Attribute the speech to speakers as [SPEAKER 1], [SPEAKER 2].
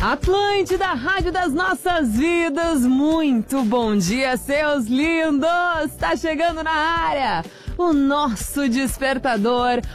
[SPEAKER 1] Atlântida, Rádio das Nossas Vidas, muito bom dia, seus lindos! Tá chegando na área o nosso despertador,